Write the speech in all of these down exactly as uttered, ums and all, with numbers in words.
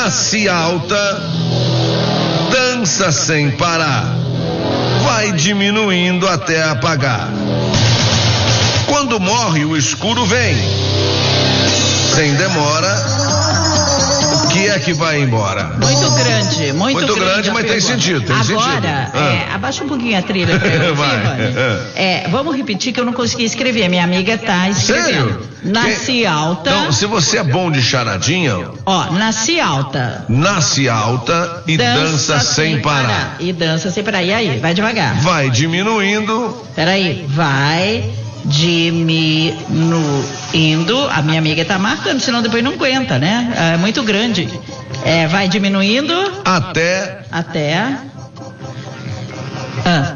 nasce alta, dança sem parar, vai diminuindo até apagar. Quando morre, o escuro vem, sem demora. O que é que vai embora? Muito grande, muito, muito grande, grande mas tem sentido, tem Agora, sentido. É, ah. abaixa um pouquinho a trilha pra eu ouvir, é, vamos repetir que eu não consegui escrever, minha amiga tá escrevendo. Sério? Nasci que... alta. Então, se você é bom de charadinha, ó, nasci alta. Nasce alta e dança, dança sem, sem parar. parar. E dança sem parar. E aí, vai devagar. Vai diminuindo. Peraí, vai diminuindo. A minha amiga tá marcando, senão depois não aguenta, né? É muito grande. É, vai diminuindo. Até. Até. Ah.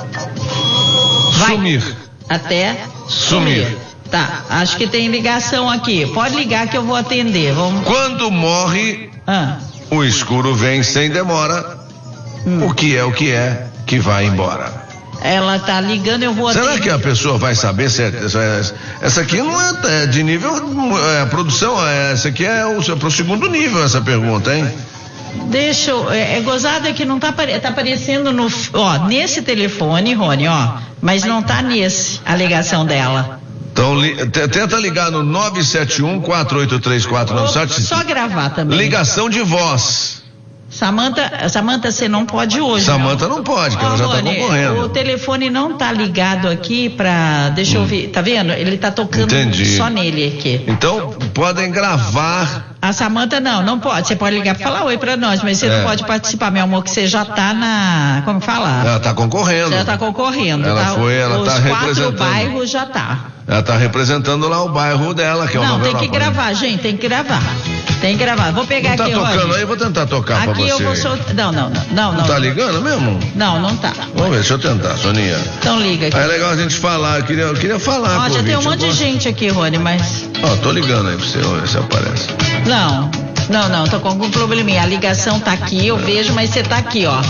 Vai. Sumir. Até sumir. sumir. Tá, acho que tem ligação aqui. Pode ligar que eu vou atender. Vamos... Quando morre, ah. o escuro vem sem demora. Hum. O que é o que é que vai embora. Ela tá ligando, eu vou atender. Será que a pessoa vai saber se é, essa aqui não é, é de nível é, produção, é, essa aqui é o, pro segundo nível essa pergunta, hein? Deixa eu, é, é gozada que não tá, tá aparecendo no, ó, nesse telefone, Rony, ó, mas não tá nesse, a ligação dela. Então, li, t, tenta ligar no nove sete um, quatro oito três, quatro nove sete. Só gravar também. Ligação de voz. Samanta, Samanta, você não pode hoje. Samanta não, não pode, que oh, ela já Rony, tá concorrendo. O telefone não tá ligado aqui pra, deixa hum. eu ver, tá vendo? Ele tá tocando Entendi. Só nele aqui. Então, podem gravar. A Samanta não, não pode. Você pode ligar pra falar oi pra nós, mas você é. não pode participar, meu amor, que você já tá na, como falar? Ela tá concorrendo. Ela tá concorrendo. Ela tá, foi, ela os tá representando. Os quatro bairros já tá. Ela tá representando lá o bairro dela, que é o Não, tem que gravar, gente, tem que gravar. Tem que gravar. Vou pegar não aqui, tá tocando Rony. aí, vou tentar tocar aqui pra você. Aqui eu vou soltar. Não, não, não, não. Não tá ligando mesmo? Não, não tá. Vamos ver, deixa eu tentar, Soninha. Então liga aqui. Aí é legal a gente falar, eu queria, eu queria falar. Ó, já tem um monte de gente aqui, Rony, mas... Ó, tô ligando aí pra você, vamos ver se aparece. Não, não, não, tô com algum probleminha. A ligação tá aqui, eu vejo, mas você tá aqui, ó.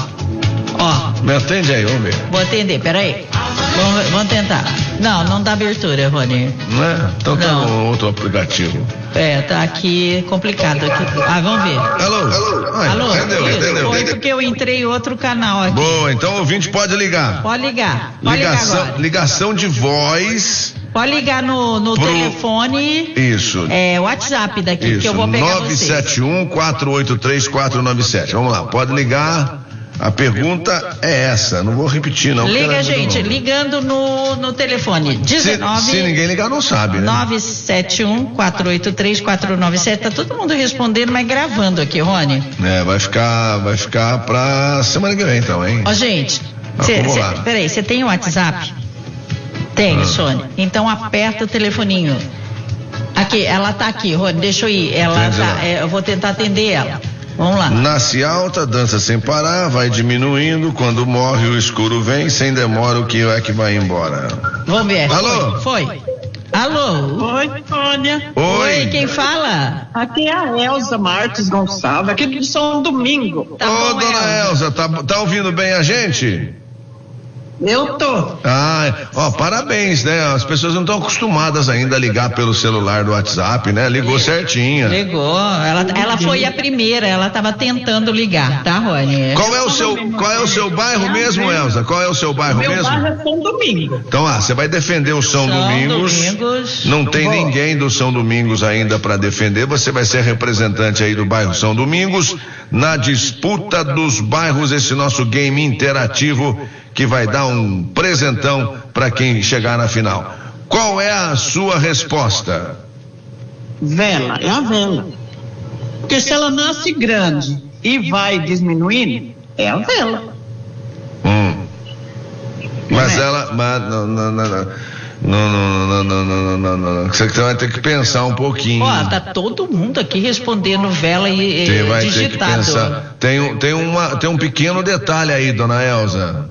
Ó. Me atende aí, vamos ver. Vou atender, peraí. Vamos, vamos tentar. Não, não dá abertura, Rony. Não é? Então tá um outro aplicativo. É, tá aqui complicado aqui. Ah, vamos ver. Alô? Alô? Ai, Alô? Entendeu, Isso, entendeu. Foi porque eu entrei em outro canal aqui. Boa, então o ouvinte pode ligar. Pode ligar. Pode ligação, ligar agora. Ligação de voz. Pode ligar no, no Pro... telefone. Isso. É, WhatsApp daqui, Isso. que eu vou pegar nove sete um, quatro oito três, quatro nove sete. Vamos lá, pode ligar. A pergunta é essa, não vou repetir não. Liga, gente, ligando no, no telefone dezenove... Se, se ninguém ligar não sabe, né? nove sete um, quatro oito três, quatro nove sete, tá todo mundo respondendo, mas gravando aqui, Rony. É, vai ficar, vai ficar pra semana que vem então, hein? Ó, gente, cê, cê, peraí, você tem o WhatsApp? Tem, ah. Sônia. Então aperta o telefoninho. Aqui, ela tá aqui, Rony, deixa eu ir. Ela tá, é, eu vou tentar atender ela. Vamos lá. Nasce alta, dança sem parar, vai diminuindo, quando morre o escuro vem, sem demora o que é que vai embora. Vamos ver. Alô? Foi. Foi. Alô? Oi, Sônia. Oi. Oi, quem fala? Aqui é a Elza Marques Gonçalves, aqui do São Domingo. Tá Ô, bom, dona Elza, tá, tá ouvindo bem a gente? Eu tô. Ah, ó, parabéns, né? As pessoas não estão acostumadas ainda a ligar pelo celular do WhatsApp, né? Ligou certinho. Ligou. Ela, ela foi a primeira, ela estava tentando ligar, tá, Rony? Qual é o seu, qual é o seu bairro mesmo, Elza? Qual é o seu bairro Meu mesmo? Meu bairro é São Domingo. Então, ah, você vai defender o São, São Domingos. Domingos. Não tem Bom. ninguém do São Domingos ainda para defender. Você vai ser representante aí do bairro São Domingos na disputa dos bairros, esse nosso game interativo que vai dar um presentão para quem chegar na final. Qual é a sua resposta? Vela, é a vela. Porque se ela nasce grande e vai diminuindo, é a vela. Hum. Mas é. ela... Mas, não, não, não, não. Não, não, não, não, não, não, não, não. Você vai ter que pensar um pouquinho. Ó, tá todo mundo aqui respondendo vela e, e vai digitado. Ter que pensar. Tem, tem, uma, tem um pequeno detalhe aí, dona Elza.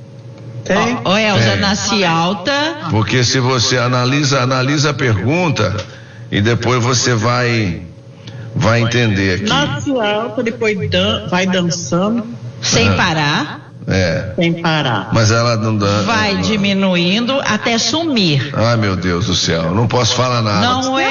Tem? Ó, Elza, tem. nasce alta. Porque se você analisa, analisa a pergunta e depois você vai, vai entender aqui. Nasce alta, depois dan- vai dançando. Sem ah. parar. É. Sem parar. Mas ela não dá. Vai diminuindo até sumir. Ai, meu Deus do céu, não posso falar nada. Não é.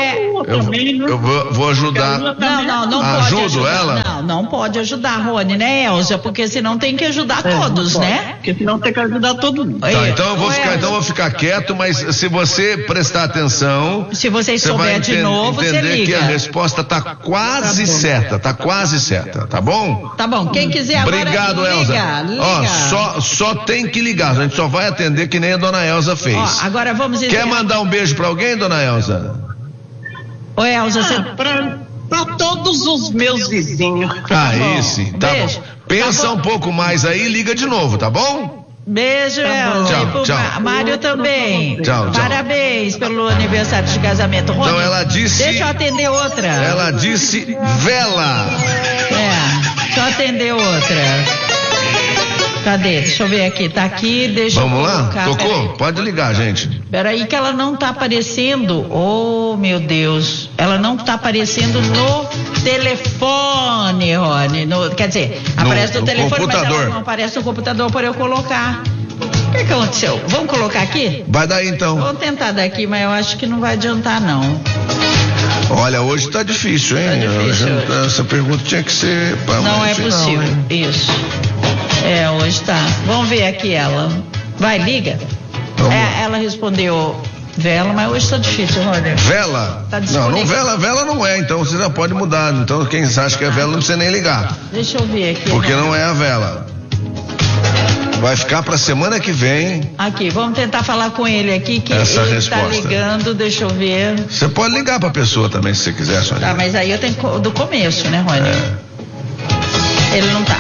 Elza eu, também, né? Eu vou, vou ajudar. Não, não, não pode Ajudo ajudar. ela? Não, não pode ajudar, Rony, né, Elza? Porque senão tem que ajudar É, todos, né? Porque senão tem que ajudar todo mundo. Tá, então eu vou Ô, ficar, Elza, então eu vou ficar quieto, mas se você prestar atenção, se vocês você vai souber de enten- novo, você entender que liga. a resposta tá quase Tá bom. certa, tá quase certa, tá bom? Tá bom, quem quiser agora Obrigado, liga, Elza. liga. Ó, só, só tem que ligar, a gente só vai atender que nem a dona Elza fez. Ó, agora vamos dizer... Quer mandar um beijo pra alguém, dona Elza? Ô, Elza, você... Ah, pra, pra todos os meus vizinhos. Aí sim, tá Beijo. bom. Pensa Tá bom. um pouco mais aí e liga de novo, tá bom? Beijo, Elza. Tchau, E pro tchau. Ma- Mário também. Tchau, tchau. Parabéns pelo aniversário de casamento. Rony, Então ela disse- deixa eu atender outra. Ela disse vela. É, deixa eu atender outra. Cadê? Deixa eu ver aqui. Tá aqui, deixa Vamos eu lá? colocar. Tocou? Pode ligar, gente. Peraí que ela não tá aparecendo. Oh, meu Deus. Ela não tá aparecendo no telefone, Rony. No, quer dizer, No- aparece no, no telefone, mas computador. ela não aparece no computador para eu colocar. O que que aconteceu? Vamos colocar aqui? Vai daí então. Vou tentar daqui, mas eu acho que não vai adiantar, não. Olha, hoje tá difícil, hein? Tá difícil Hoje, hoje. essa pergunta tinha que ser pra Não é hoje, possível. hein? Isso. É, hoje tá. Vamos ver aqui ela. Vai, liga. Vamos. É, ela respondeu vela, mas hoje tá difícil, Rony. Vela? Tá não, disponível. não vela, vela não é, então você já pode mudar. Então quem acha que é vela não precisa nem ligar. Deixa eu ver aqui. Porque Rony. não é a vela. Vai ficar pra semana que vem. Aqui, vamos tentar falar com ele aqui, que Essa ele resposta. tá ligando, deixa eu ver. Você pode ligar pra pessoa também, se você quiser, Sônia. Tá, mas aí eu tenho co- do começo, né, Rony? É. Ele não tá.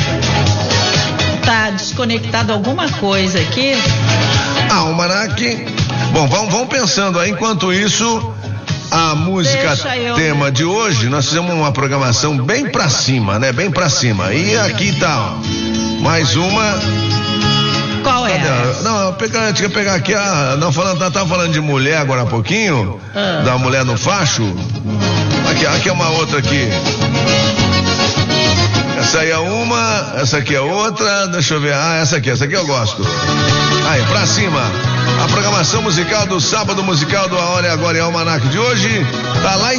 Tá desconectado alguma coisa aqui? Ah, o Marac. Bom, vamos, vamos pensando aí. Enquanto isso, a música Deixa eu- tema de hoje, nós fizemos uma programação bem pra cima, né? Bem pra cima. E aqui tá, ó, mais uma. Qual é? Cadê? Não, eu pegar, tinha que pegar aqui a. Não, falando, tava falando de mulher agora há pouquinho. Ah. Da mulher no facho. Aqui, aqui é uma outra aqui. Essa aí é uma, essa aqui é outra, deixa eu ver, ah, essa aqui, essa aqui eu gosto. Aí, pra cima, a programação musical do Sábado Musical do A Hora é Agora e Almanac de hoje, tá lá em